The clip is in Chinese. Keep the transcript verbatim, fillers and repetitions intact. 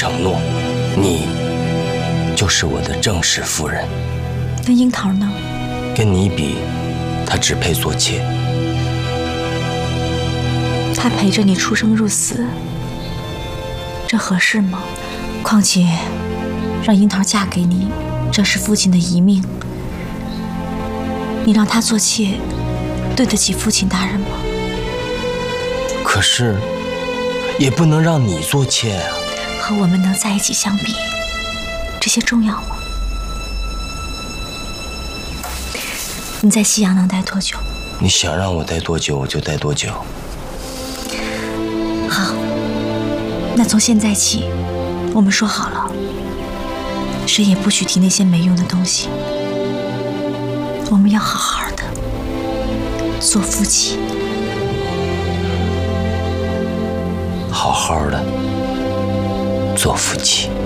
承诺，你就是我的正式夫人。 那樱桃呢？ 跟你比，她只配做妾。 她陪着你出生入死，这合适吗？况且，让樱桃嫁给你，这是父亲的遗命。你让她做妾，对得起父亲大人吗？ 可是，也不能让你做妾啊。 和我们能在一起相比，这些重要吗？你在西洋能待多久？ 你想让我待多久，我就待多久。 好，那从现在起，我们说好了，谁也不许提那些没用的东西。我们要好好的做夫妻， 好好的做夫妻。